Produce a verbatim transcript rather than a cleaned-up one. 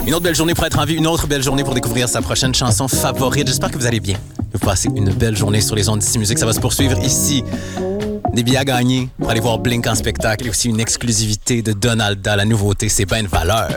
Une autre belle journée pour être en vie, une autre belle journée pour découvrir sa prochaine chanson favorite. J'espère que vous allez bien. Vous passez une belle journée sur les ondes d'ici musique. Ça va se poursuivre ici. Des billets à gagner pour aller voir Blink en spectacle et aussi une exclusivité de Donalda. La nouveauté, c'est pas une valeur.